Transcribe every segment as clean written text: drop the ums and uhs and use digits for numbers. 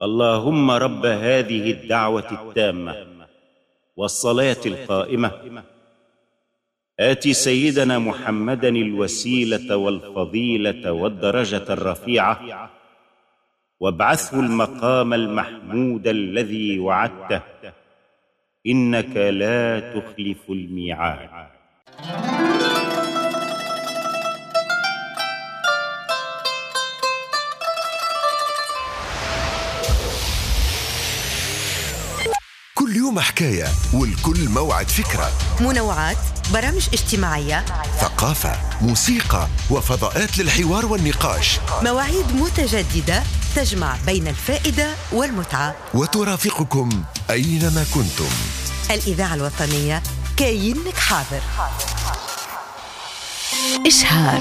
اللهم رب هذه الدعوة التامة والصلاة القائمة آت سيدنا محمدا الوسيلة والفضيلة والدرجة الرفيعة وابعثه المقام المحمود الذي وعدته إنك لا تخلف الميعاد. كل يوم حكاية والكل موعد فكرة، منوعات، برامج اجتماعية، ثقافة، موسيقى وفضاءات للحوار والنقاش، مواعيد متجددة تجمع بين الفائدة والمتعة وترافقكم أينما كنتم. الإذاعة الوطنية كاينك حاضر. إشهار.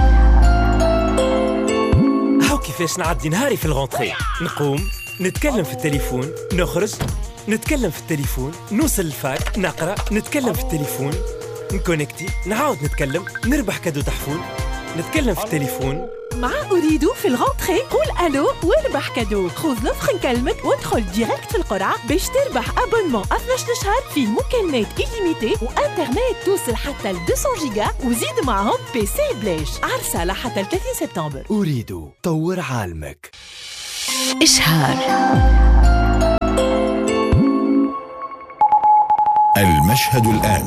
هاو كيفاش نعدي نهاري في الغونتري، نقوم نتكلم في التليفون، نخرج نتكلم في التليفون، نوصل الفاك نقرأ نتكلم في التليفون، نكونكتي نعاود نتكلم، نربح كادو تحفون نتكلم في التليفون. مع أريدو في الغونتري قول ألو واربح كادو. خذ نفخ نكلمك وادخل ديريكت في القرعة باش تربح أبونمون 12 شهر فيه مكالمات إليميتي وإنترنت توصل حتى ل 200 جيجا وزيد معهم بي سي بلاش. عرسة لحتى ل 30 سبتمبر. أريدو طور عالمك. إشهار. المشهد الآن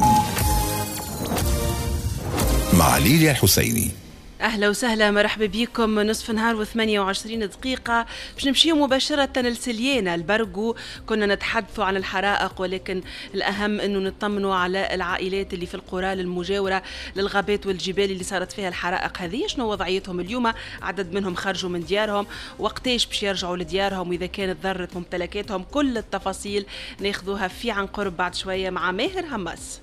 مع ليليا الحسيني. أهلا وسهلا، مرحبا بكم. نصف نهار و28 دقيقة باش نمشيو مباشرة لسليانة البرغو. كنا نتحدثوا عن الحرائق، ولكن الأهم أنه نطمنوا على العائلات اللي في القرى المجاورة للغابات والجبال اللي صارت فيها الحرائق هذه. شنو وضعيتهم اليوم؟ عدد منهم خرجوا من ديارهم، وقتاش باش يرجعوا لديارهم، وإذا كانت ضرت ممتلكاتهم. كل التفاصيل ناخذوها في عن قرب بعد شوية مع ماهر هماس.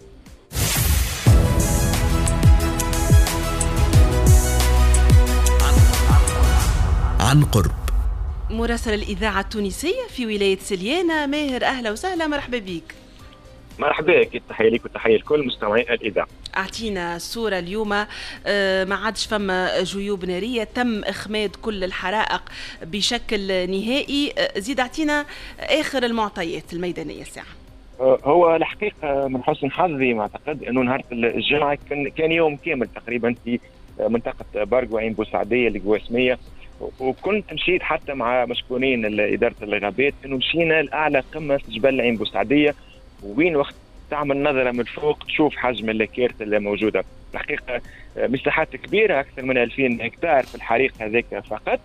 عن قرب. مراسل الإذاعة التونسية في ولاية سليانة. ماهر أهلا وسهلا، مرحبا بك. مرحبا بك، تحية لك وتحية لكل مستمعي الإذاعة. أعطينا الصورة اليوم. ما عادش فما جيوب نارية، تم إخماد كل الحرائق بشكل نهائي. زيد أعطينا آخر المعطيات الميدانية الساعة. هو الحقيقة من حسن حظي ما أعتقد أنه نهار الجمعة كان يوم كامل تقريبا في منطقة برغو عين بوسعدية القواسمية، وكنت مشيت حتى مع مسؤولين إدارة الغابات انه مشينا لاعلى قمه في جبل عين بوسعديه، وين وقت تعمل نظره من فوق تشوف حجم الكارثه اللي موجوده. الحقيقه مساحات كبيره اكثر من 2000 هكتار في الحريق هذاك فقط.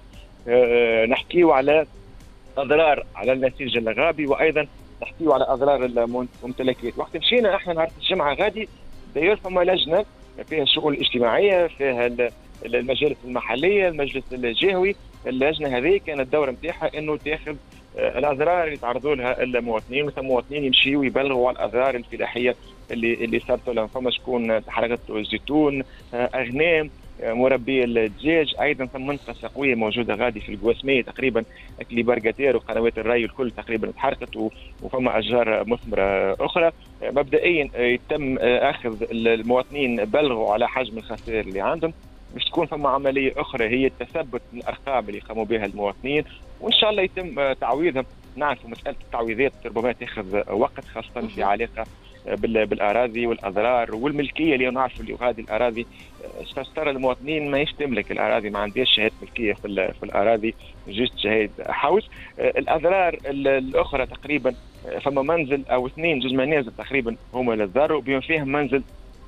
نحكيو على اضرار على النسيج الغابي، وايضا نحكيو على اضرار الممتلكات. وقت مشينا احنا نهار الجمعه غادي داير فما لجنه فيها الشؤون الاجتماعيه، فيها المجالس المحليه، المجلس الجهوي. اللجنه هذه كانت الدور نتاعها انه تاخذ الاضرار اللي تعرضوا لها المواطنين، مثل المواطنين يمشيوا يبلغوا على الاضرار الفلاحيه اللي صارت لهم. فما شكون تحرقت الزيتون، اغنام، مربي الدجاج. ايضا ثم منطقه سقويه موجوده غادي في القواسميه تقريبا، اكلي برغاتير وقنوات الري الكل تقريبا تحرقت، وفما اشجار مثمره اخرى. مبدئيا يتم اخذ المواطنين بلغوا على حجم الخسائر اللي عندهم، باش تكون فما عمليه اخرى هي التثبت من الارقام اللي قاموا بها المواطنين، وان شاء الله يتم تعويضهم. نعرف مساله التعويضات ربما تاخذ وقت، خاصه في علاقه بالاراضي والاضرار والملكيه، اللي نعرف اللي هذه الاراضي ترى المواطنين ما تملك الاراضي، ما عندهاش شهاده ملكيه في الاراضي، جست شهاده حوز. الاضرار الاخرى تقريبا فما منزل او اثنين، جوج منازل تقريبا هما اللي ضروا، بما فيهم منزل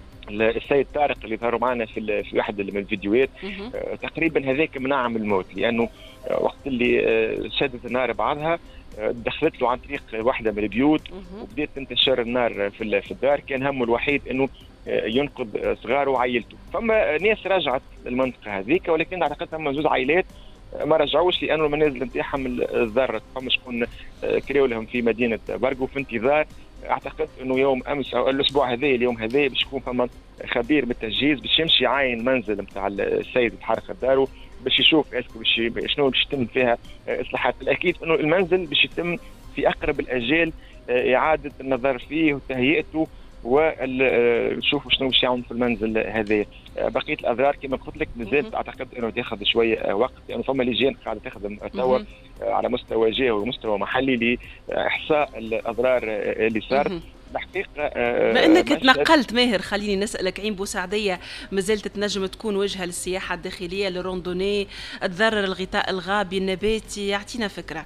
السيد طارق اللي ظهروا معنا في واحد من الفيديوهات. تقريبا هذاك منعم الموت، لانه وقت اللي شدت النار بعضها دخلت له عن طريق واحده من البيوت، وبدات تنتشر النار في الدار. كان همه الوحيد انه ينقذ صغاره وعائلته. فما ناس رجعت للمنطقه هذيك، ولكن اعتقد ثم زوج عائلات ما رجعوش لانه المنازل نتاعهم ضرت. فما شكون كريو لهم في مدينه برغو في انتظار. اعتقد انه يوم امس او الاسبوع هذا اليوم هذا باش يكون فما خبير بالتجهيز باش يمشي يعاين منزل نتاع السيد اللي تحرق داره، باش يشوف شنو باش يتم فيها اصلاحات. الاكيد انه المنزل باش يتم في اقرب الاجال اعاده النظر فيه وتهيئته ونشوفوا شنو باش يعمل في المنزل هذا. بقيه الاضرار كما قلت لك مازالت اعتقد انه تاخذ شويه وقت، لانه يعني فما لجان قاعده تخدم توا على مستوى جهوي ومستوى محلي لاحصاء الاضرار اللي صارت. الحقيقه ما انك تنقلت ماهر، خليني نسالك، عين بوسعديه مازالت تنجم تكون وجهه للسياحه الداخليه للروندوني، تضرر الغطاء الغابي النباتي، يعطينا فكره.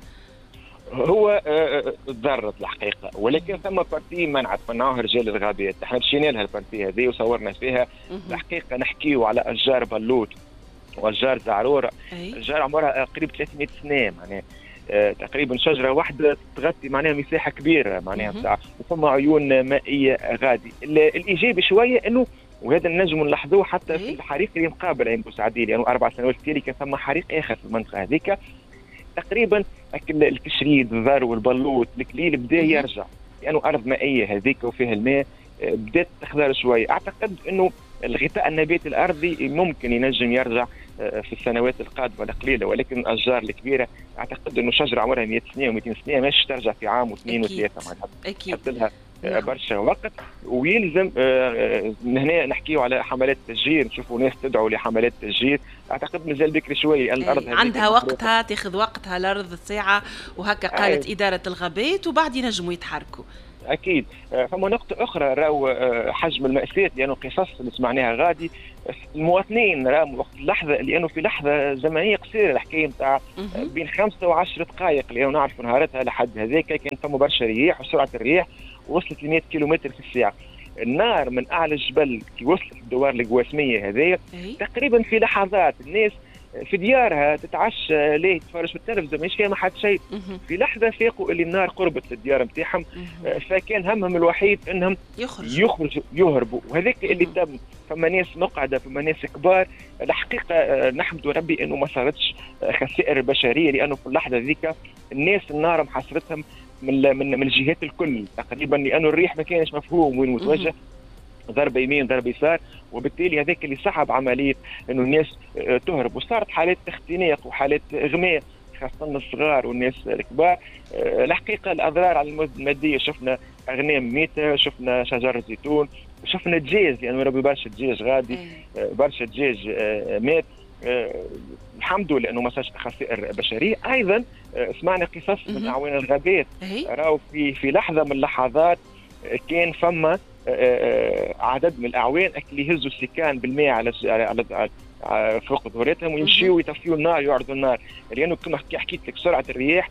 هو تضررت الحقيقه، ولكن ثم بارتي منعوها رجال الغابات، احنا مشينا لها البارتي هذه وصورنا فيها. الحقيقه نحكيو على اشجار بلوط واشجار زعروره، اشجار عمرها قريب 300 سنه، معناها تقريبا شجره واحده تغطي معناها مساحه كبيره معناها بتاع، وفما عيون مائيه غادي. الايجابي شويه انه وهذا نجم نلاحظوه حتى في الحريق اللي مقابل عين بوسعديه، لانه 4 سنوات تالي كان ثم حريق اخر في المنطقه هذيك، تقريبا التشريد الذر والبلوط الكليل بدا يرجع، لانه يعني ارض مائيه هذيك وفيها الماء بدات تخضر شويه. اعتقد انه الغطاء النباتي الارضي ممكن ينجم يرجع في السنوات القادمه القليله، ولكن الاشجار الكبيره اعتقد انه شجره عمرها 100 سنه و200 سنه مش ترجع في عام واثنين وثلاثه، معناتها حط لها برشا وقت. ويلزم من هنا نحكيو على حملات تشجير، نشوفوا ناس تدعو لحملات تشجير. اعتقد مازال بكري شويه، لان الارض عندها وقتها تاخذ وقتها الارض ساعه وهكا قالت اداره الغابات، وبعد ينجموا يتحركوا. اكيد. فما نقطه اخرى راهو حجم المأساة، لانه قصص اللي سمعناها غادي المواطنين راهو وقت اللحظه، لانه في لحظه زمنيه قصيره، الحكايه نتاع بين 5 و10 دقائق، لانه نعرف نهارتها لحد هذاك كان فما برشا رياح، وسرعه الرياح وصلت ل 100 كيلومتر في الساعه. النار من اعلى الجبل كي وصلت الدوار القواسميه هذايا تقريبا في لحظات الناس في ديارها تتعشى ليه تتفرج في التلفزيون مش فاهمه حد شيء، في لحظه فاقوا اللي النار قربت للديار نتاعهم، فكان همهم الوحيد انهم يخرجوا يهربوا، وهذاك اللي تم. فما ناس مقعده، فما ناس كبار. الحقيقه نحمد ربي انه ما صارتش خسائر بشريه، لانه في اللحظه ذيك الناس النار محاصرتهم من الجهات الكل تقريبا، لانه الريح ما كانش مفهوم وين متوجه، ضربه يمين ضربه يسار، وبالتالي هذاك اللي صعب عمليه انه الناس تهرب، وصارت حالات اختناق وحالات اغماء خاصه الصغار والناس الكبار. الحقيقه الاضرار على المواد الماديه، شفنا اغنام ميته، شفنا شجر زيتون، شفنا دجاج، لانه ربي برشا دجاج غادي، برشا دجاج مات. الحمد لله انه ما صارش خسائر بشريه. ايضا سمعنا قصص من اعوان الغابات، راهو في لحظه من اللحظات كان فما عدد من الاعوان اللي يهزوا السكان بالماء على فوق ظهوراتهم ويمشيوا يطفيوا النار، يعرضوا النار، لانه كما حكيت لك سرعه الرياح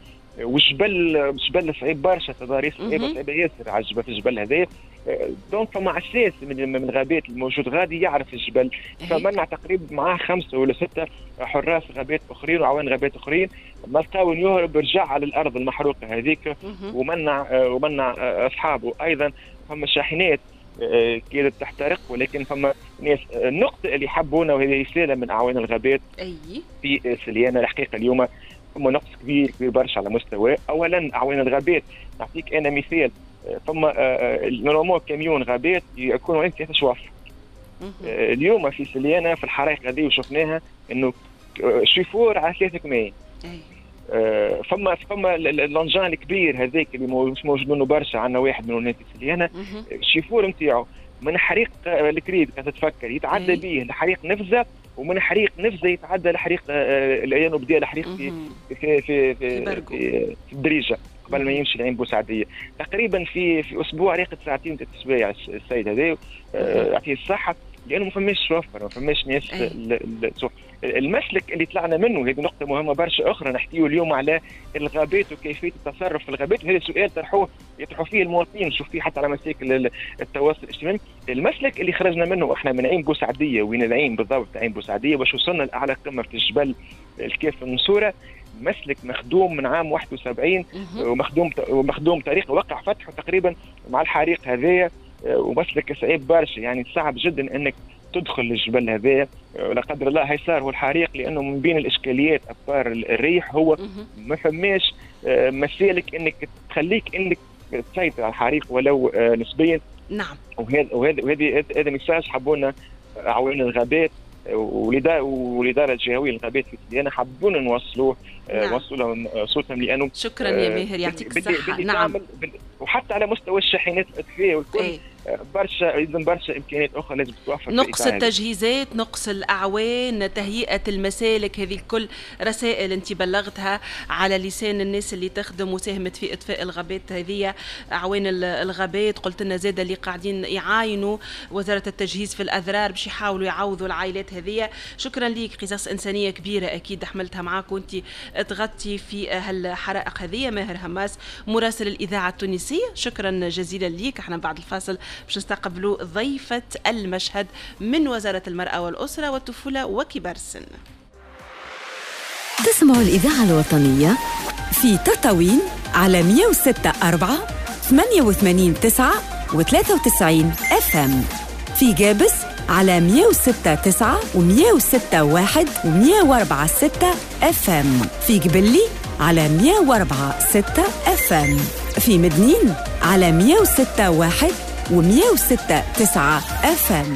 وجبل صعيب برشا، تضاريس صعيبه ياسر على الجبل في الجبل هذا. دونك فما اساس من الغابات الموجود غادي يعرف الجبل، فمنع تقريبا معاه 5 ولا 6 حراس غابات اخرين وعوان غابات اخرين، ما لقاو يهرب رجع على الارض المحروقه هذيك، ومنع اصحابه. ايضا فما شاحنات كانت تحترق، ولكن فما ناس. النقطه اللي حبونا وهي رساله من اعوان الغابات في سليانه، الحقيقه اليوم فما نقص كبير برشا على مستوى. اولا اعوان الغابات، نعطيك انا مثال، فما نورمال كاميون غابات يكونوا عندك 3 شواف. اليوم في سليانه في الحرائق هذه وشفناها انه شيفور على 3 كماين. فما اللانجان الكبير هذاك اللي مش موجود منه برشا، عندنا واحد منه هنا في سليانه، الشيفور نتاعو من حريق الكريد كانت تتفكر يتعدى به لحريق نفذه، ومن حريق نفذه يتعدى لحريق لانه بدا الحريق في الدريجه قبل ما يمشي لعين بوسعديه. تقريبا في اسبوع ريقه 2 3 سوايع السيد هذا، يعطيه الصحه، لانه ما فماش شوفر، ما فماش ناس. المسلك اللي طلعنا منه، هذه نقطه مهمه برشا اخرى، نحكيو اليوم على الغابات وكيفيه التصرف في الغابات، وهذا سؤال يطرحوا فيه المواطنين، نشوف فيه حتى على مساكل التواصل الاجتماعي. المسلك اللي خرجنا منه احنا من عين بوسعديه، وين العين بالضبط عين بوسعديه، باش وصلنا لاعلى قمه في الجبل الكاف المنصوره، مسلك مخدوم من عام 71 ومخدوم طريق وقع فتحه تقريبا مع الحريق هذايا، ومسلك صعيب برشا، يعني صعب جدا انك تدخل للجبل هذا، لا قدر الله هيصار هو الحريق، لانه من بين الاشكاليات اثار الريح هو ما فماش مسالك انك تخليك انك تسيطر على الحريق ولو نسبيا. نعم. وهذا ميساج حبونا اعوان الغابات والاداره الجهويه للغابات في سليانه، حبونا نوصلوه، وصلوا لهم صوتهم، لانه شكرا يا ماهر، يعطيك الصحه. نعم. وحتى على مستوى الشاحنات الاطفائيه والكل برشا امكانيات اخرى لازم تتوفر. نقص التجهيزات، نقص الاعوان، تهيئه المسالك، هذه الكل رسائل انت بلغتها على لسان الناس اللي تخدم وساهمت في اطفاء الغابات هذه، اعوان الغابات. قلت لنا زاد اللي قاعدين يعاينوا وزاره التجهيز في الاذرار باش يحاولوا يعوضوا العائلات هذه. شكرا ليك، قصص انسانيه كبيره اكيد حملتها معاك وانت تغطي في هالحرائق هذه. ماهر هماس مراسل الاذاعه التونسيه، شكرا جزيلا ليك. احنا بعد الفاصل باش نستقبلوا ضيفه المشهد من وزاره المراه والاسره والطفوله وكبار السن. تسمعوا الإذاعة الوطنية في تطاوين على 106.4 88.9 و93 FM، في جابس على 106.9 و106.1 و104.6 FM، في جبلي على 104.6 FM، في مدنين على 106.1 و106.9 FM.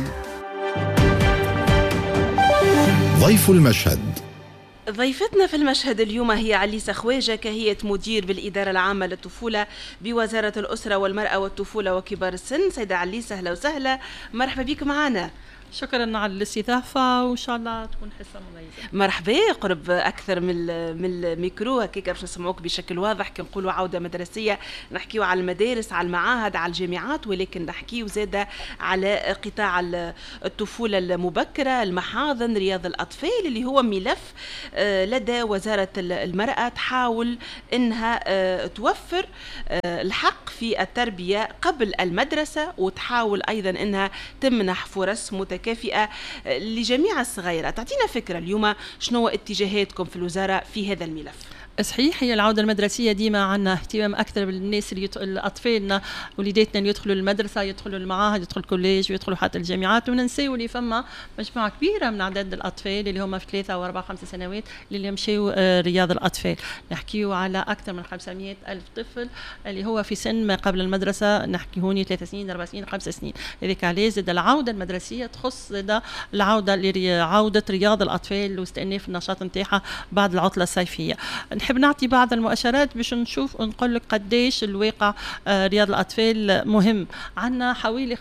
ضيف المشهد. ضيفتنا في المشهد اليوم هي عليسة خواجة، كهية مدير بالإدارة العامة للطفولة بوزارة الأسرة والمرأة والطفولة وكبار السن. سيدة عليسة أهلا وسهلا، مرحبا بك معنا. شكرا على الاستضافة وإن شاء الله تكون حصة مميزة. مرحبا، قرب أكثر من الميكرو هكاك باش نسمعوك بشكل واضح. كنقولوا عودة مدرسية، نحكيو على المدارس، على المعاهد، على الجامعات، ولكن نحكيو زادة على قطاع الطفولة المبكرة، المحاضن، رياض الأطفال، اللي هو ملف لدى وزارة المرأة تحاول إنها توفر الحق في التربية قبل المدرسة، وتحاول أيضا إنها تمنح فرص متكافئة لجميع الصغيرات. تعطينا فكرة اليوم شنو اتجاهاتكم في الوزارة في هذا الملف؟ صحيح، هي العودة المدرسية ديما عنا اهتمام أكثر بالناس اللي أطفالنا وليداتنا اللي يدخلوا المدرسة، يدخلوا المعاهد، يدخلوا الكوليج ويدخلوا حتى الجامعات. وننسيوا اللي فما مجموعة كبيرة من عدد الأطفال اللي هم في 3 و4 و5 سنوات اللي يمشيوا رياض الأطفال. نحكيوا على أكثر من 500 ألف طفل اللي هو في سن ما قبل المدرسة، نحكي هوني 3 سنين 4 سنين 5 سنين. هذيك عليه زاد العودة المدرسية تخص زاد العودة لعودة رياض الأطفال واستئناف النشاط نتاعها بعد العطلة الصيفية. نحب نعطي بعض المؤشرات باش نشوف ونقول لك قديش الواقع رياض الأطفال مهم. عندنا حوالي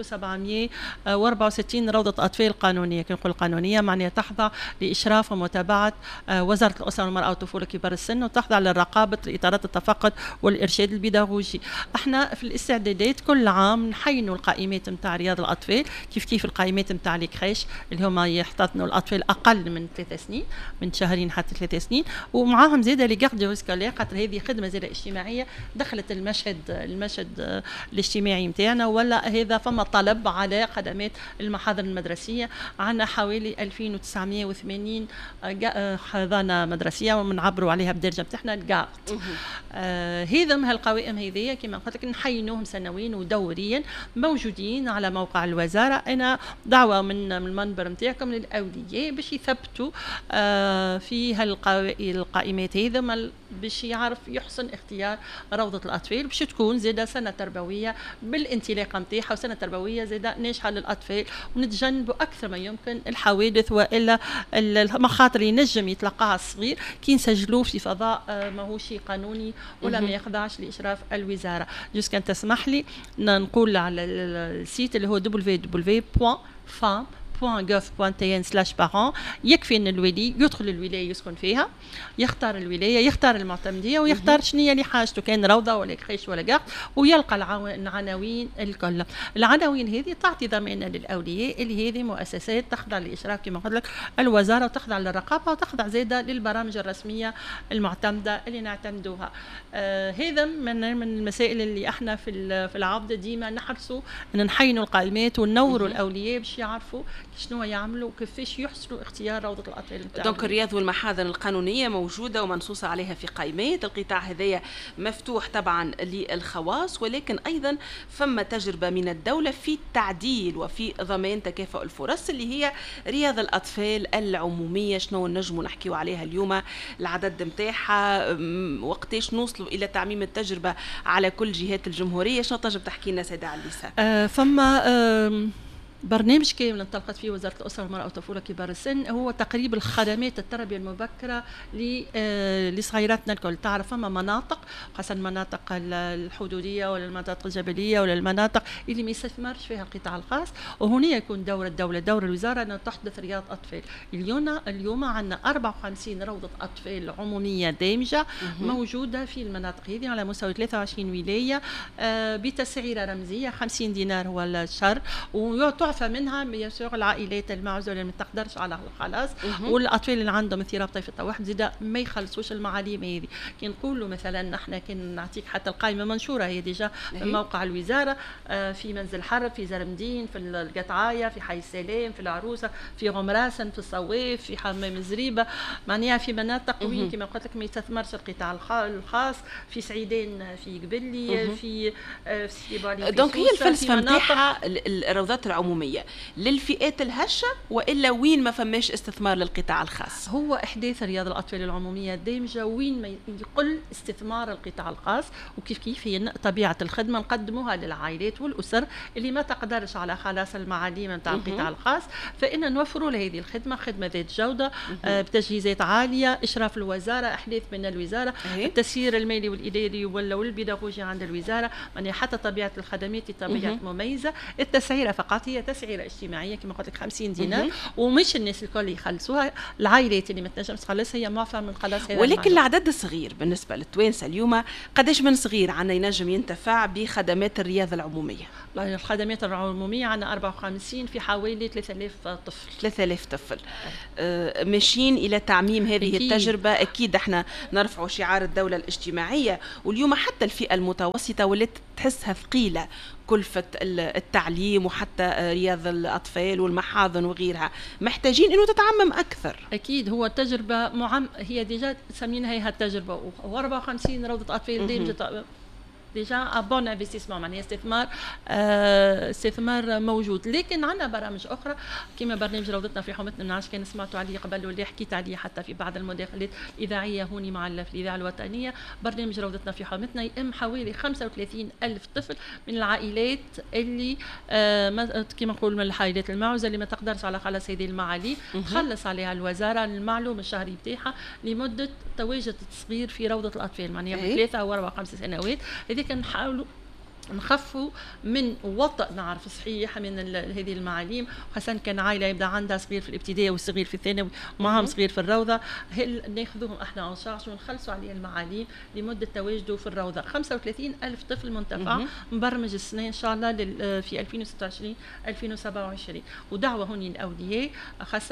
5764 روضة أطفال قانونية. كنقول قانونية معناها تخضع لإشراف ومتابعة وزارة الأسرة والمرأة والطفولة وكبار السن، وتخضع لرقابة إطارات التفقد والإرشاد البيداغوجي. احنا في الاستعدادات كل عام نحينوا القائمات نتاع رياض الأطفال، كيف القائمات نتاع الكريش اللي هما يحتضنوا الأطفال أقل من 3 سنين، من شهرين حتى 3 سنين، ومعاهم زيادة لي غارديو سكولير، خاطر هذه خدمة زيادة اجتماعية دخلت المشهد الاجتماعي نتاعنا، ولا هذا فما طلب على خدمات المحاضن المدرسية. عندنا حوالي 2980 حضانة مدرسية ومنعبروا عليها بالدرجة نتاعنا الجارد. هذا من هالقوائم هذه كما قلت لك نحينوهم سنويا ودوريا، موجودين على موقع الوزارة. أنا دعوة من المنبر نتاعكم للأولياء باش يثبتوا في القائمات هذا باش يعرف يحسن اختيار روضة الأطفال، باش تكون زادة سنة تربوية بالانطلاقة نتاعها، وسنة تربوية زادة ناجحة للأطفال، ونتجنبوا أكثر ما يمكن الحوادث وإلا المخاطر اللي ينجم يتلقاها الصغير كي نسجلوه في فضاء ماهوش قانوني ولا ما يخضعش لإشراف الوزارة. جوز كان تسمح لي نقول على السيت اللي هو www.fam.gov.tn/parents. يكفي ان الولي يدخل الولايه يسكن فيها، يختار الولايه، يختار المعتمديه، ويختار شنو اللي حاجته، كان روضه ولا كريش ولا قاق، ويلقى العناوين الكل. العناوين هذه تعطي ضمانه للاولياء اللي هذه مؤسسات تخضع لاشراف كما قلت لك الوزاره، وتخضع للرقابه، وتخضع زاده للبرامج الرسميه المعتمده اللي نعتمدوها. هذا من المسائل اللي احنا في العبد ديما نحرصوا ان نحينوا القائمات ونوروا الاولياء باش يعرفوا شنو يعملوا وكيفاش يحصلوا اختيار روضة الأطفال بتاعهم. دونك الرياض والمحاضن القانونية موجودة ومنصوص عليها في قائمات. القطاع هذايا مفتوح طبعا للخواص، ولكن أيضا فما تجربة من الدولة في التعديل وفي ضمان تكافؤ الفرص اللي هي رياض الأطفال العمومية. شنو نجموا نحكيوا عليها اليوم؟ العدد متاعها، وقتاش نوصلوا إلى تعميم التجربة على كل جهات الجمهورية؟ شنو تجرب تحكي لنا سيدة عليسة؟ فما برنامج كامل انطلقت فيه وزارة الأسرة والمرأة والطفولة كبار السن، هو تقريب الخدمات التربية المبكرة لصغيراتنا الكل. تعرف فما مناطق، خاصة المناطق الحدودية ولا المناطق الجبلية ولا المناطق اللي ما يستثمرش فيها القطاع الخاص، وهنا يكون دور الدولة دور الوزارة أن تحدث رياض أطفال. اليوم عندنا 54 روضة أطفال عمومية دامجة موجودة في المناطق هذه على مستوى 23 ولاية بتسعيرة رمزية 50 دينار هو الشهر، وتعفى منها بيسوق العائلات المعزولة اللي ما تقدرش على الخلاص، والأطفال اللي عندهم اضطراب طيف واحد زيادة ما يخلصوش المعاليم هذه. كي نقولوا مثلا نحن كان نعطيك حتى القائمة منشورة هي ديجا من موقع الوزارة، في منزل حرب، في زرمدين، في القطعاية، في حي السلام، في العروسة، في غمراسن، في الصواف، في حمام الزريبة، معناها في مناطق وين كما قلت لك ما يستثمرش القطاع الخاص، في سعيدين، في قبلي، في سيبالي. دونك هي الفلسفة نتاعها الروضات العمومية للفئات الهشة، وإلا وين ما فماش استثمار للقطاع الخاص؟ هو إحداث رياض الأطفال العمومية الدامجة وين ما يقل استثمار القطاع الخاص، وكيف هي طبيعة الخدمة نقدموها للعائلات والأسر اللي ما تقدرش على خلاص المعاليم نتاع القطاع الخاص، فإن نوفروا لهذه الخدمة خدمة ذات جودة بتجهيزات عالية، إشراف الوزارة، إحداث من الوزارة، التسيير المالي والإداري والبيداغوجي عند الوزارة، يعني حتى طبيعة الخدمات طبيعة مميزة. التسعيرة فقط هي تسعيرة اجتماعية كما قلت لك 50 دينار، ومش الناس الكل يخلصوها، العائلات اللي ما تنجمش تخلص هي معفى من خلاص هذا. ولكن العدد صغير بالنسبة للتوانسة اليوم، قداش من صغير عنا ينجم ينتفع بخدمات الرياضة العمومية؟ الخدمات العمومية عنا 54 في حوالي 3000 طفل. 3000 طفل ماشيين إلى تعميم هذه التجربة. أكيد احنا نرفعوا شعار الدولة الاجتماعية، واليوم حتى الفئة المتوسطة والتي تحسها ثقيلة كلفة التعليم وحتى رياض الأطفال والمحاضن وغيرها، محتاجين إنه تتعمم أكثر. أكيد هو التجربة هي ديجا سميناها هي التجربة، و54 روضة أطفال دامجة ديجا بون انفستيسمون، معناها استثمار موجود. لكن عندنا برامج اخرى كما برنامج روضتنا في حومتنا، ما نعرفش كان سمعتوا عليه قبل واللي حكيت عليه حتى في بعض المداخلات الاذاعيه هوني مع الاذاعه الوطنيه. برنامج روضتنا في حومتنا يئم حوالي 35,000 طفل من العائلات اللي كما نقول من العائلات المعوزه اللي ما تقدرش على خلاص هذه المعاليم، تخلص عليها الوزاره المعلوم الشهري بتاعها لمده تواجد التصغير في روضه الاطفال، معناها من 3 أو 4 5 سنوات. هذيك نحاولوا نخفوا من وطأ نعرف صحيح من هذه المعاليم، خاصة كان عائلة يبدأ عندها صغير في الابتدائي وصغير في الثانوي ومعهم صغير في الروضة، ناخذوهم احنا عن شارج ونخلصوا عليه المعاليم لمدة تواجده في الروضة. 35,000 طفل منتفع مبرمج السنة إن شاء الله في 2026-2027. ودعوة هوني الأولياء خاصة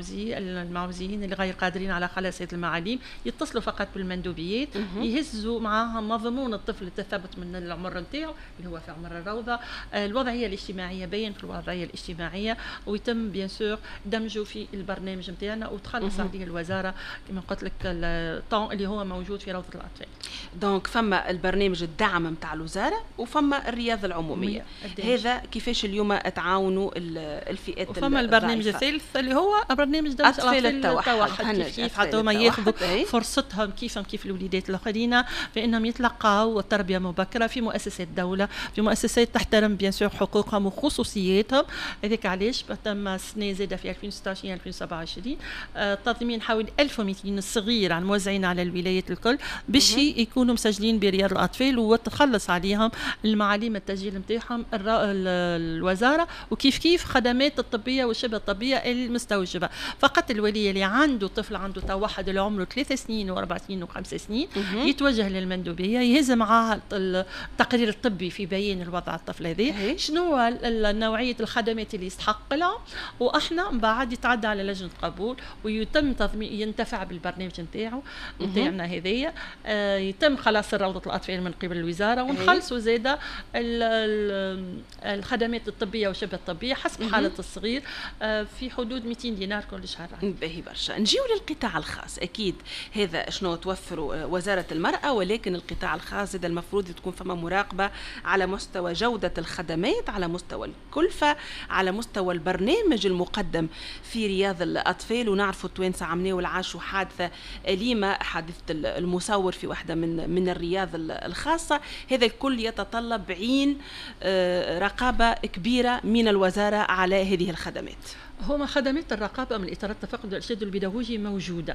المعوزين اللي غير قادرين على خلاص هذه المعاليم يتصلوا فقط بالمندوبيات، يهزوا معاهم مضمون الطفل التثبت من العمر نتاعو اللي هو في عمر الروضة، الوضعية الاجتماعية بين في الوضعية الاجتماعية، ويتم بيان سور دمجه في البرنامج نتاعنا وتخلص عليه الوزارة كما قلت لك الطون اللي هو موجود في روضة الأطفال. دونك فما البرنامج الدعم نتاع الوزارة وفما الرياضة العمومية، هذا كيفاش اليوم تعاونوا الفئات الضعيفة. وفما البرنامج الثالث اللي هو برنامج دمج أطفال التوحد، كيف حتى هما ياخذوا فرصتهم كيف الوليدات الآخرين فإنهم يتلقوا التربية مبكرة في مؤسسات الدولة، في مؤسسات تحترم بيان سور حقوقهم وخصوصياتهم. هذيك علاش تم السنه زاده في 2026-2027 تضمين حوالي 1200 صغير عن موزعين على الولايات الكل باش يكونوا مسجلين برياض الاطفال وتخلص عليهم المعاليم التسجيل نتاعهم الوزاره، وكيف خدمات الطبيه والشبه الطبيه المستوجبه. فقط الولي اللي عنده طفل عنده توحد اللي عمره 3 سنين و4 سنين و5 سنين يتوجه للمندوبيه، يهز معاه التقرير الطبي في بيان الوضع الطفل هذه، شنو نوعيه الخدمات اللي يستحق لها، واحنا بعد يتعدى على لجنه قبول ويتم ينتفع بالبرنامج نتاعنا هذيا، يتم خلاص روضه الاطفال من قبل الوزاره ونخلصوا زاده الخدمات الطبيه وشبه الطبيه حسب حاله الصغير في حدود 200 دينار كل شهر. باهي برشا. نجيو للقطاع الخاص، اكيد هذا شنو توفروا وزاره المراه، ولكن القطاع الخاص هذا المفروض تكون فما مراقبه على مستوى جودة الخدمات، على مستوى الكلفة، على مستوى البرنامج المقدم في رياض الأطفال. ونعرفوا التوانسة عملوا العاشوا حادثة أليمة، حادثة المصور في واحدة من الرياض الخاصة. هذا الكل يتطلب عين رقابة كبيرة من الوزارة على هذه الخدمات. هما خدمات الرقابة من إطار التفقد والإرشاد البيداغوجي موجودة.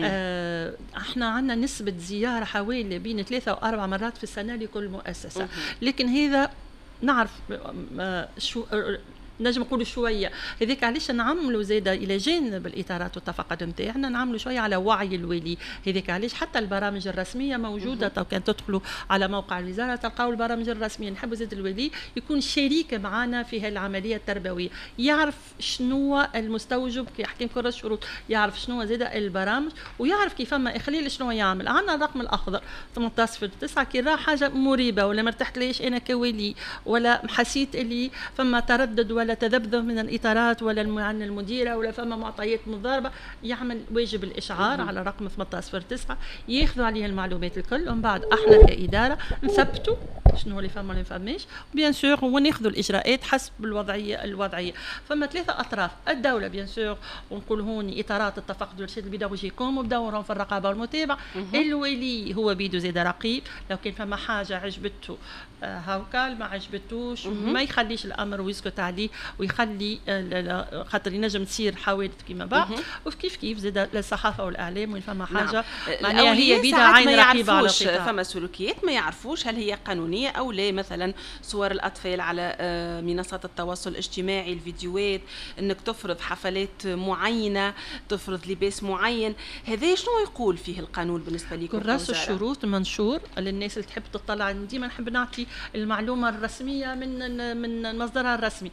احنا عندنا نسبة زيارة حوالي بين 3 و4 مرات في السنة لكل مؤسسة. لكن هذا نعرف شو نجم نقولوا شويه هذيك علاش نعملوا زاده الى جانب الاطارات والتفقد نتاعنا نعملوا شويه على وعي الوالي. هذيك علاش حتى البرامج الرسميه موجوده. تو كان تدخلوا على موقع الوزاره تلقاو البرامج الرسميه. نحب زاد الوالي يكون شريك معنا في هالعمليه التربويه، يعرف شنو المستوجب كي يحكي كل الشروط، يعرف شنو زاده البرامج، ويعرف كيف ما اخليل شنو يعمل. عندنا الرقم الاخضر 18/9 كي راه حاجه مريبه ولا مرتحتليش انا كوالي ولا حسيت اللي فما تردد ولا تذبذب من الاطارات ولا عن المديره ولا فما معطيات مضاربه، يعمل واجب الاشعار على رقم 18/9 ياخذوا عليه المعلومات الكل. ومن بعد احنا كاداره نثبتوا شنو اللي فما ولا فماش بيان سور وناخذوا الاجراءات حسب الوضعيه. فما 3 اطراف، الدوله بيان سور ونقول هون اطارات التفقد والارشاد البيداغوجي يقوموا بدورهم في الرقابه والمتابعه. الولي هو بيدو زاد رقيب، لو كان فما حاجه عجبته هاوكال ما عجبتوش ما يخليش الامر ويسكت عليه ويخلي خاطر ينجم تصير حوادث كيما بعض. وكيف كيف زاد للصحافه والاعلام وين فما حاجه معناها هي بيدها عين رقيبه على القطاع. فما سلوكيات ما يعرفوش هل هي قانونيه او لا، مثلا صور الاطفال على منصات التواصل الاجتماعي، الفيديوهات، انك تفرض حفلات معينه، تفرض لباس معين، هذا شنو يقول فيه القانون بالنسبه لكم؟ كراس الشروط منشور للناس اللي تحب تطلع. ديما نحب نعطي المعلومه الرسميه من مصدرها الرسمي.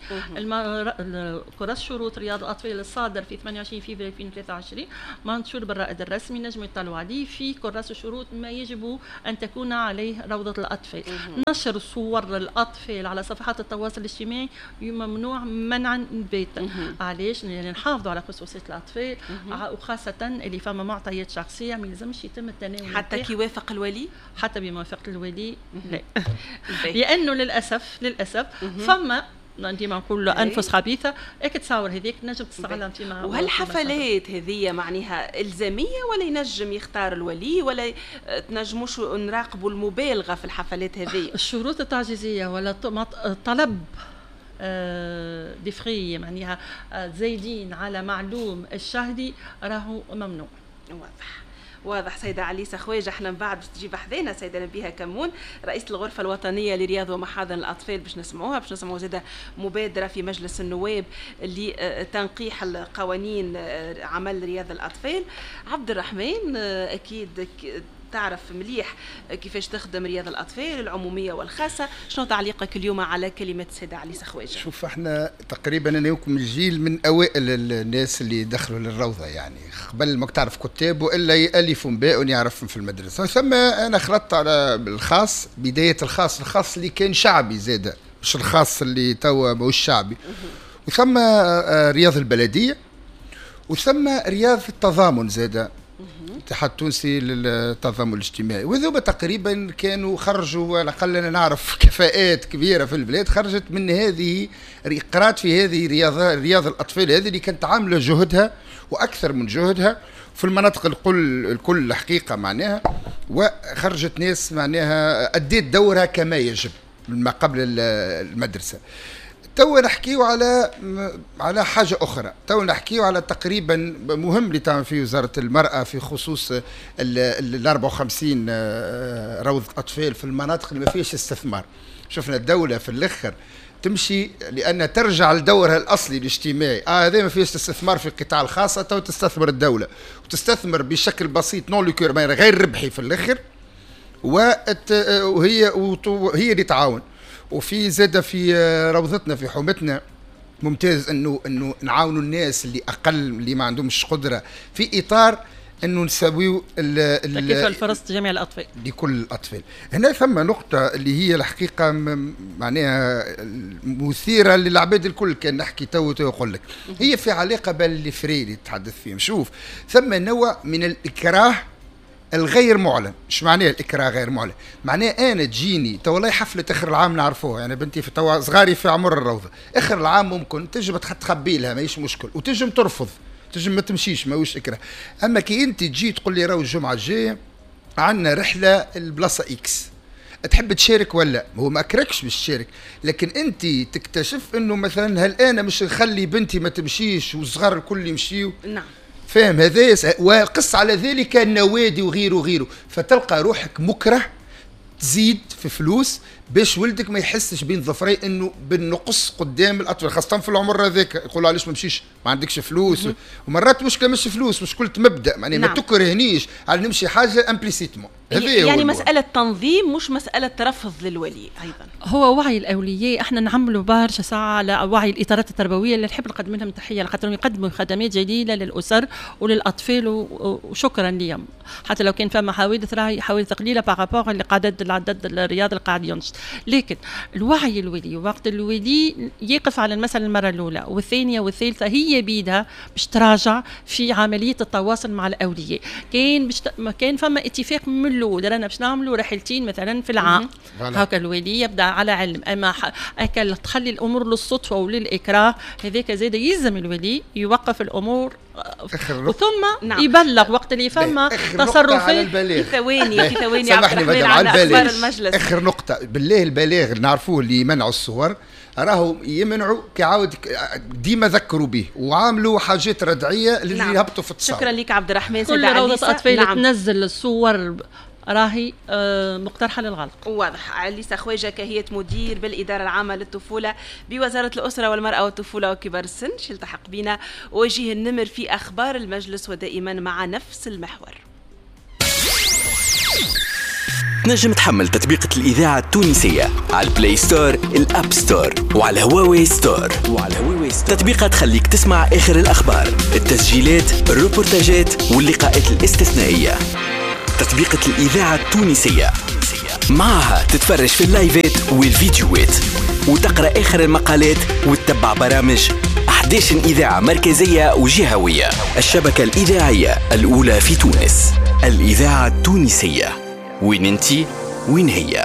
كراس الشروط رياض الاطفال الصادر في 28 فبراير 2023 منشور بالرائد الرسمي، نجموا يطلعوا عليه. في كراس الشروط ما يجب ان تكون عليه روضه الاطفال. نشر صور الاطفال على صفحات التواصل الاجتماعي ممنوع منعا باتا. علاش؟ لان نحافظوا على خصوصيه الاطفال وخاصه اللي فما معطيات شخصيه ما يلزمش يتم التناول حتى كي يوافق الولي، حتى بموافقه الولي لا. لانه للاسف فما ديما نقول له انفس خبيثه تصور هذيك نجم تستغلها فيما. وهل حفلات هذه معناها الزاميه ولا ينجم يختار الولي ولا تنجموش نراقبوا المبالغه في الحفلات هذه؟ الشروط التعجيزيه ولا طلب دفخيه معناها زايدين على معلوم الشهري راهو ممنوع. واضح. سيدة عليسة خواجة، احنا من بعد باش تجيب حذينا سيدة نبيها كمون رئيسة الغرفة الوطنية لرياض ومحاضن الأطفال باش نسمعوها، باش نسمعوا زادة مبادرة في مجلس النواب لتنقيح القوانين عمل رياض الأطفال. عبد الرحمن، أكيد تعرف مليح كيفاش تخدم رياض الأطفال العمومية والخاصة، شنو تعليقك اليوم على كلمة السيدة عليسة خواجة؟ شوف احنا تقريبا انا وياكم الجيل من اوائل الناس اللي دخلوا للروضة، يعني قبل ما تعرف كتاب والا يالفوا باء ونعرفهم في المدرسة. ثم انا خلطت على الخاص، بداية الخاص اللي كان شعبي زاده، مش الخاص اللي توا ماهوش شعبي. وثم رياض البلدية، وثم رياض التضامن زاده، الاتحاد التونسي للتضامن الاجتماعي. وذوما تقريبا كانوا خرجوا على الاقل انا نعرف كفاءات كبيره في البلاد خرجت من هذه قرات في هذه رياض الاطفال هذه اللي كانت عامله جهدها واكثر من جهدها في المناطق الكل الحقيقه معناها، وخرجت ناس معناها اديت دورها كما يجب ما قبل المدرسه. تو نحكيو على حاجة أخرى، تو نحكيو على تقريبا مهم اللي تعمل فيه وزارة المرأة في خصوص ال 54 روضة أطفال في المناطق اللي ما فيش استثمار. شفنا الدولة في الآخر تمشي لأن ترجع لدورها الأصلي الاجتماعي. هذا ما فيش استثمار في القطاع الخاص، تو تستثمر الدولة وتستثمر بشكل بسيط نون ليكور غير ربحي في الآخر، وهي اللي تعاون. وفي زادة في روضتنا في حومتنا ممتاز انه نعاونوا الناس اللي اقل اللي ما عندهمش قدره في اطار انه نسويو كيف الفرص جميع الاطفال لكل الاطفال. هنا ثم نقطه اللي هي الحقيقه معناها مثيره للعباد الكل، كان نحكي تو يقول لك هي في علاقه بالفري اللي تحدث فيهم. شوف ثم نوع من الاكراه الغير معلن. مش معناه الإكراه غير معلن، معناه أنا تجيني تو والله حفلة آخر العام نعرفوها، يعني بنتي في توا صغاري في عمر الروضة، آخر العام ممكن تجم تخبي لها ماهيش مشكل، وتجم ترفض، تجم ما تمشيش ماهوش إكراه. أما كي أنت تجي تقول لي راهو الجمعة الجاية عندنا رحلة البلاصة إكس، تحب تشارك ولا هو ما أكرهكش باش تشارك، لكن أنت تكتشف إنه مثلا هل أنا مش نخلي بنتي ما تمشيش والصغار الكل يمشيوا؟ نعم فاهم هذا. وقص على ذلك النوادي وغيره، فتلقى روحك مكره تزيد في فلوس باش ولدك ما يحسش بين ظفرين انه بالنقص قدام الاطفال، خاصه في العمر هذاك يقولوا علاش ما مشيش ما عندكش فلوس. ومرات مشكله مش فلوس، مشكله مبدا، يعني نعم. ما تكرهنيش على نمشي حاجه امبليسيتمون. يعني مساله تنظيم مش مساله ترفض للولي. ايضا هو وعي الاولياء، احنا نعملوا برشا ساعه على وعي الاطارات التربويه اللي نحب نقدم لهم تحيه، لخاطرهم يقدموا خدمات جليله للاسر وللاطفال، وشكرا لهم. حتى لو كان فما حوادث راهي حوادث قليله بارابور العدد الرياضي اللي قاعد ينشط، لكن الوعي الولي وقت الولي يقف على المسألة المرة الأولى والثانية والثالثة هي بيدها باش تراجع في عملية التواصل مع الأولياء. كان فما اتفاق من الأول رانا باش نعملوا رحلتين مثلا في العام، هكا الولي يبدأ على علم. أما هكا تخلي الأمور للصدفة وللإكراه هذاك زاد يلزم الولي يوقف الأمور وثم نعم. يبلغ وقت اللي فما تصرفات في ثواني عبد الرحمن على أخبار المجلس. آخر نقطة بالله، البلاغ نعرفوه اللي يمنعوا الصور راهو يمنعوا كعاود ديما ذكروا به وعاملوا حاجات ردعية اللي نعم. يهبطوا في التصاور. شكرا لك عبد الرحمن. كل روضة أطفال نعم. تنزل الصور راهي مقترحة للغلق. واضح. عليسا خواجة كهية مدير بالإدارة العامة للطفولة بوزارة الأسرة والمرأة والطفولة وكبار السن يلتحق بنا وجيه النمر في أخبار المجلس، ودائما مع نفس المحور. تنجم تحمل تطبيقة الإذاعة التونسية على البلاي ستور، الأب ستور، وعلى هواوي ستور. تطبيقة تخليك تسمع آخر الأخبار، التسجيلات، الروبورتاجات واللقاءات الاستثنائية. تطبيقة الإذاعة التونسية معها تتفرج في اللايفات والفيديوهات وتقرأ آخر المقالات وتتبع برامج 11 إذاعة مركزية وجهوية. الشبكة الإذاعية الأولى في تونس، الإذاعة التونسية. وين انتي وين هي؟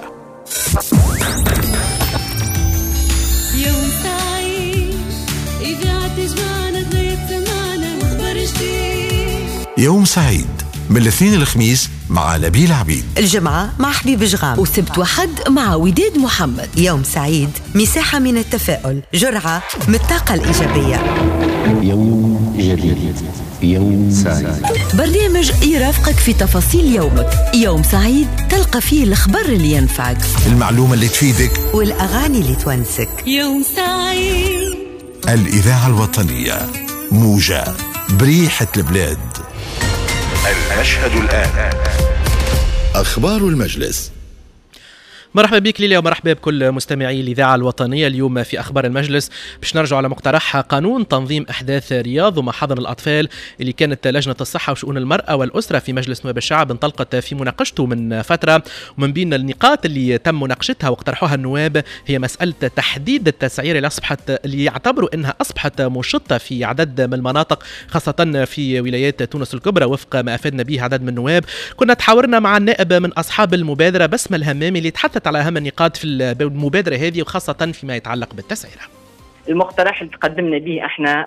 يوم سعيد إذاعة تجمعنا تغيب سمعنا وخبر جديد. يوم سعيد من الاثنين الخميس مع نبيل عبيد، الجمعة مع حبيب جغام، وسبت وحد مع وداد محمد. يوم سعيد مساحة من التفاؤل، جرعة من الطاقة الإيجابية. يوم جديد، يوم سعيد، برنامج يرافقك في تفاصيل يومك. يوم سعيد تلقى فيه الأخبار اللي ينفعك، المعلومة اللي تفيدك، والأغاني اللي تونسك. يوم سعيد. الإذاعة الوطنية، موجة بريحة البلاد. المشهد الآن، أخبار المجلس. مرحبا بك ليلى ومرحبا بكل مستمعي الإذاعة الوطنية. اليوم في أخبار المجلس باش نرجع على مقترح قانون تنظيم أحداث رياض ومحاضن الأطفال اللي كانت لجنة الصحة وشؤون المرأة والأسرة في مجلس نواب الشعب انطلقت في مناقشته من فترة. ومن بين النقاط اللي تم مناقشتها واقترحوها النواب هي مسألة تحديد التسعير اللي يعتبروا أنها أصبحت مشطة في عدد من المناطق خاصة في ولايات تونس الكبرى وفق ما أفادنا به عدد من النواب. كنا تحاورنا مع النائب من أصحاب المبادرة بسمة الهمامي اللي تحدث على أهم النقاط في المبادرة هذه وخاصة فيما يتعلق بالتسعيرة. المقترح اللي تقدمنا به احنا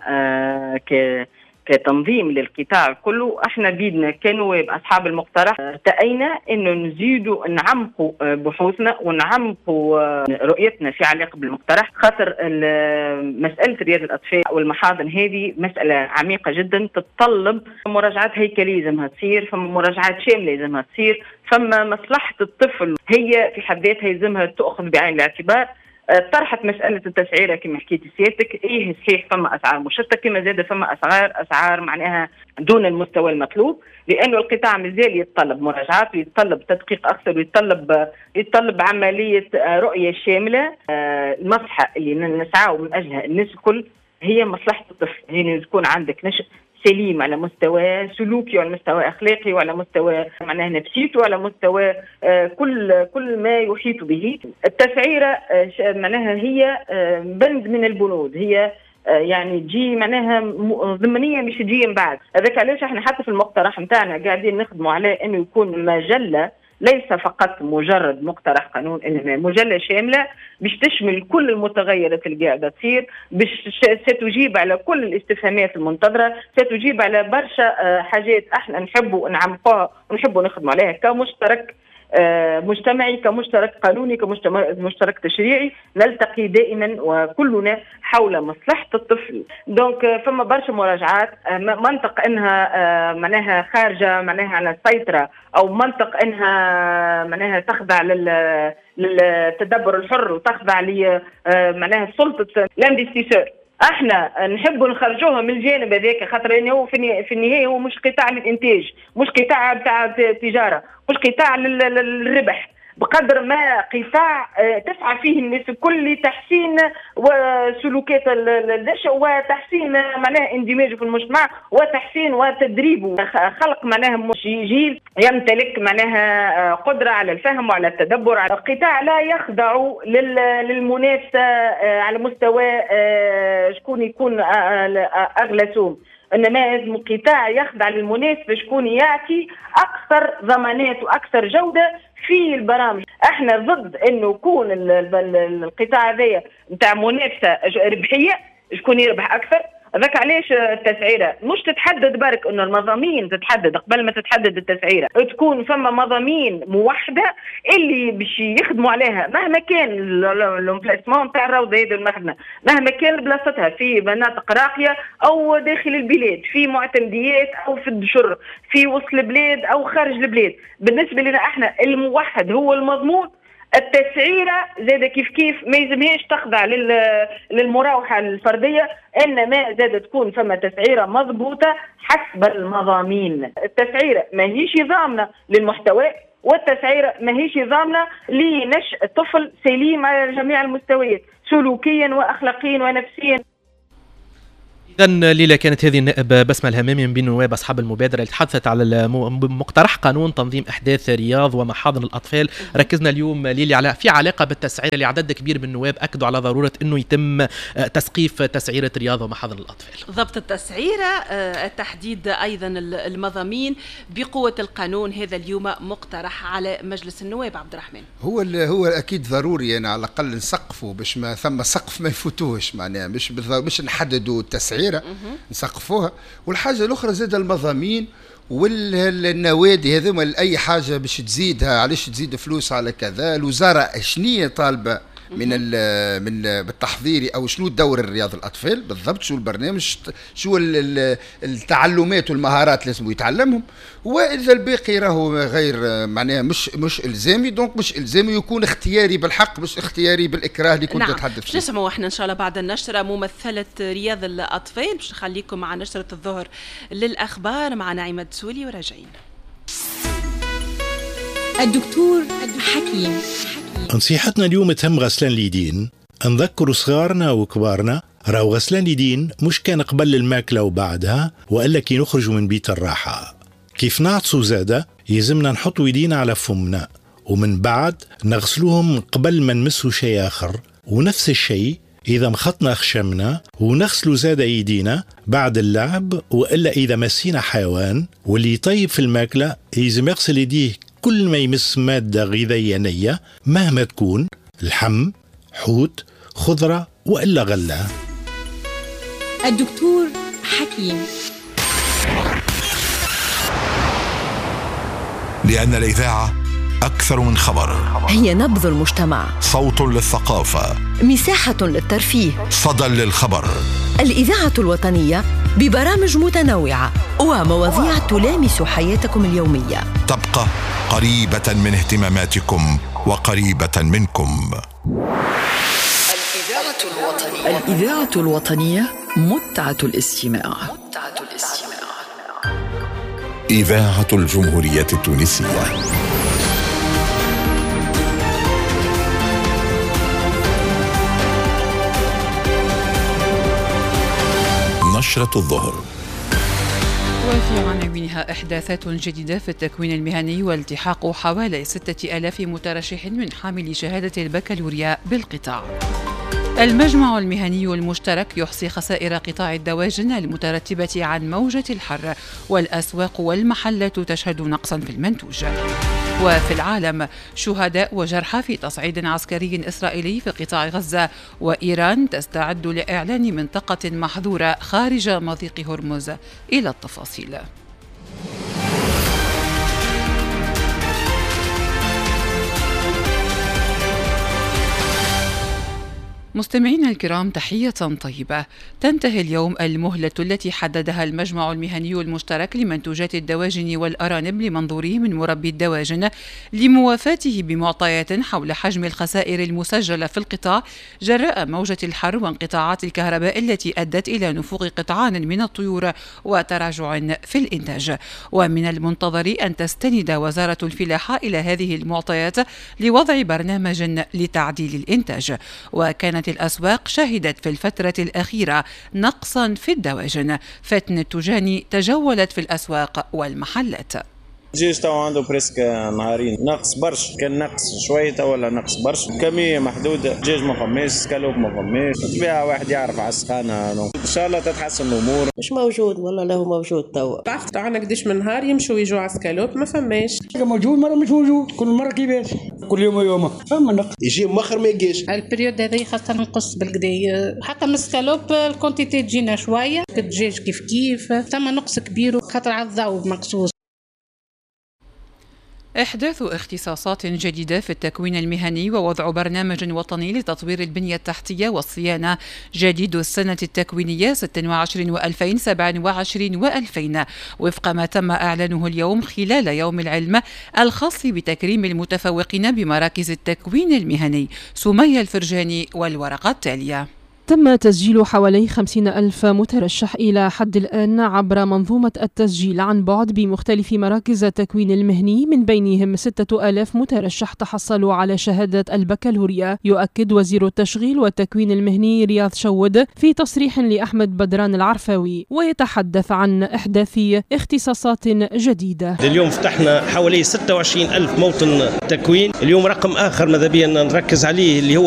كتنظيم للقطاع كله، احنا بيدنا كنواب اصحاب المقترح ارتأينا انه نزيدوا نعمقوا بحوثنا ونعمقوا رؤيتنا في علاقه بالمقترح، خاطر مساله رياض الاطفال والمحاضن هذه مساله عميقه جدا تتطلب مراجعات هيكليه لازمها تصير، فما مراجعات شامله لازمها تصير، فما مصلحه الطفل هي في حد ذاتها لازمها تؤخذ بعين الاعتبار. طرحت مسألة التسعيرة كما حكيت سيادتك، إيه صحيح فما أسعار مشتة كما زاد فما أسعار معناها دون المستوى المطلوب، لأنه القطاع مازال يتطلب مراجعات ويتطلب تدقيق أكثر ويتطلب عملية رؤية شاملة. المصلحة اللي نسعى من أجلها الناس الكل هي مصلحة الطفل، هي تكون عندك نشء سليم على مستوى سلوكي وعلى مستوى أخلاقي وعلى مستوى معناها نفسيته وعلى مستوى كل ما يحيط به. التسعيرة معناها هي بند من البنود، هي يعني تجي معناها ضمنيه مش تجي من بعد. هذاك علاش احنا حتى في المقترح نتاعنا قاعدين نخدموا على انه يكون مجله ليس فقط مجرد مقترح قانون، انما مجله شامله باش تشمل كل المتغيرات اللي قاعده تصير، باش ستجيب على كل الاستفهامات المنتظره، ستجيب على برشا حاجات احنا نحبوا نعمقوها ونحبوا نخدموا عليها كمشترك مجتمعي، كمشترك قانوني، كمشترك تشريعي، نلتقي دائما وكلنا حول مصلحة الطفل. دونك فما برشا مراجعات، منطق انها معناها خارجة معناها على السيطرة، او منطق انها معناها تخضع للتدبر الحر وتخضع معناها سلطة الانفستيسور. احنا نحبوا نخرجوها من الجانب هذاك، خاطر انه هو في النهايه هو مش قطاع للانتاج، مش قطاع بتاع التجاره، مش قطاع للربح، بقدر ما قطاع تسعى فيه الناس الكل لتحسين وسلوكات الدشة وتحسين معناها اندماجه في المجتمع وتحسين وتدريبه، خلق معناها جيل يمتلك معناها قدرة على الفهم وعلى التدبر، على قطاع لا يخضع للمنافسة على مستوى شكون يكون أغلى سوم، انما لازم قطاع يخضع للمنافسه شكون يعطي اكثر ضمانات واكثر جوده في البرامج. احنا ضد انه يكون القطاع هذايا نتاع منافسه ربحيه، شكون يربح اكثر. ذاك علاش التسعيره مش تتحدد برك انه المضامين تتحدد قبل ما تتحدد التسعيره، تكون فما مضامين موحده اللي باش يخدموا عليها مهما كان الامبلاسمون تاع الروضه هذه المخدمه، مهما كان بلاصتها في مناطق راقيه او داخل البلاد، في معتمديات او في الدشر، في وسط البلاد او خارج البلاد. بالنسبه لنا احنا الموحد هو المضمون. التسعيره زاد كيف ما يلزمهاش تخضع للمراوحه الفرديه، انما زاد تكون فما تسعيره مضبوطه حسب المضامين. التسعيره ماهيش ضامنه للمحتوى، والتسعيره ماهيش ضامنه لنشأ طفل سليم على جميع المستويات سلوكيا واخلاقيا ونفسيا. إذن ليلى كانت هذه النائب بسمة الهمامي من بين نواب أصحاب المبادرة اللي تحدثت على مقترح قانون تنظيم أحداث رياض ومحاضن الأطفال. ركزنا اليوم ليلى على في علاقة بالتسعيرة اللي عدد كبير من النواب أكدوا على ضرورة أنه يتم تسقيف تسعيرة رياض ومحاضن الأطفال. ضبط التسعيرة، التحديد أيضا المضامين بقوة القانون. هذا اليوم مقترح على مجلس النواب. عبد الرحمن، هو أكيد ضروري يعني على الأقل نسقفه باش ما ثم سقف ما يفوتوش، معناها مش نحددوا التسعيرة نسقفوها. والحاجة الأخرى زاد المضامين والنوادي هذوما أي حاجة باش تزيدها، علاش تزيد فلوس على كذا. الوزارة شنية طالبة من بالتحضيري او شنو دور رياض الاطفال بالضبط، شو البرنامج، شو التعلمات والمهارات لازم يتعلمهم. واذا الباقي راهو غير معناها مش الزامي، دونك مش الزامي، يكون اختياري بالحق مش اختياري بالاكراه اللي كنت تتحدث فيه. نسمعوا احنا ان شاء الله بعد النشره ممثله رياض الاطفال. باش نخليكم مع نشره الظهر للاخبار مع نعيمه دسولي وراجعين. الدكتور حكيم. نصيحتنا اليوم تهم غسلان اليدين. نذكروا صغارنا وكبارنا راهو غسلان اليدين مش كان قبل الماكلة وبعدها، وإلا كي نخرجوا من بيت الراحة. كيف نعطسوا زادة يلزمنا نحطوا يدينا على فمنا، ومن بعد نغسلوهم قبل ما نمسوا شيء آخر. ونفس الشيء إذا مخطنا خشمنا، ونغسلوا زادة يدينا بعد اللعب، وإلا إذا مسينا حيوان. واللي يطيب في الماكلة يلزم يغسل يديه كل ما يمس مادة غذائية نية مهما تكون، لحم، حوت، خضرة وإلا غلة. الدكتور حكيم. لأن الإذاعة أكثر من خبر، هي نبض المجتمع، صوت للثقافة، مساحة للترفيه، صدى للخبر. الإذاعة الوطنية ببرامج متنوعة ومواضيع تلامس حياتكم اليومية، تبقى قريبة من اهتماماتكم وقريبة منكم. الإذاعة الوطنية متعة الاستماع. إذاعة الجمهورية التونسية. نشرة الظهر. وفي عناوينها إحداثات جديدة في التكوين المهني والتحاق حوالي 6000 مترشح من حاملي شهادة البكالوريا بالقطاع. المجمع المهني المشترك يحصي خسائر قطاع الدواجن المترتبة عن موجة الحر، والأسواق والمحلات تشهد نقصا في المنتوج. وفي العالم شهداء وجرحى في تصعيد عسكري إسرائيلي في قطاع غزة، وإيران تستعد لإعلان منطقة محظورة خارج مضيق هرمز. إلى التفاصيل. مستمعينا الكرام، تحية طيبة. تنتهي اليوم المهلة التي حددها المجمع المهني المشترك لمنتوجات الدواجن والأرانب لمنظوره من مربي الدواجن لموافاته بمعطيات حول حجم الخسائر المسجلة في القطاع جراء موجة الحر وانقطاعات الكهرباء التي أدت إلى نفوق قطعان من الطيور وتراجع في الإنتاج. ومن المنتظر أن تستند وزارة الفلاحة إلى هذه المعطيات لوضع برنامج لتعديل الإنتاج. وكانت الأسواق شهدت في الفترة الأخيرة نقصا في الدواجن. فاتن التجاني تجولت في الأسواق والمحلات. الدجاج تو عنده بريسك نهارين نقص برش، كان نقص شويه ولا نقص برش، كميه محدوده، دجاج ما فماش، سكالوب ما فماش، طبيعه واحد يعرف على السخانه. ان شاء الله تتحسن الامور. مش موجود والله، لا هو موجود توا. ضعف عندنا قداش من نهار يمشوا يجوا على سكالوب ما فماش. موجود مره مش موجود، كل مره كيفاش، كل يوم ويوم فما نقص، يجي مؤخر ما يجيش. البريود هذه خاصه نقص بالقدايه، حتى من السكالوب الكونتيتي تجينا شويه، الدجاج كيف ثم نقص كبير خاطر على الضوء مقصوص. إحداث اختصاصات جديدة في التكوين المهني ووضع برنامج وطني لتطوير البنية التحتية والصيانة جديد السنة التكوينية 26 و2000 27 و2000 وفق ما تم إعلانه اليوم خلال يوم العلم الخاص بتكريم المتفوقين بمراكز التكوين المهني. سمية الفرجاني والورقة التالية. تم تسجيل حوالي 50,000 مترشح إلى حد الآن عبر منظومة التسجيل عن بعد بمختلف مراكز التكوين المهني، من بينهم 6,000 مترشح تحصلوا على شهادة البكالوريا. يؤكد وزير التشغيل والتكوين المهني رياض شود في تصريح لأحمد بدران العرفاوي، ويتحدث عن إحداث اختصاصات جديدة. اليوم فتحنا حوالي 26,000 موطن تكوين. اليوم رقم آخر ماذا بينا نركز عليه اللي هو